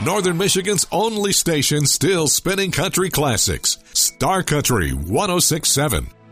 Northern Michigan's only station still spinning country classics. Star Country 106.7.